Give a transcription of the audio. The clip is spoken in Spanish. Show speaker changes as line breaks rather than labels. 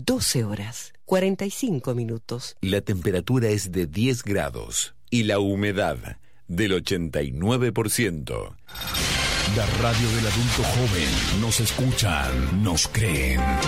12 horas, 45 minutos.
La temperatura es de 10 grados y la humedad del 89%.
La radio del adulto joven. Nos escuchan, nos creen.